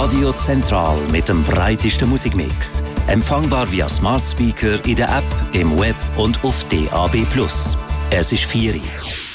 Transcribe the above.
Radio Zentral mit dem breitesten Musikmix. Empfangbar via Smart Speaker in der App, im Web und auf DAB+. Es ist 4 Uhr.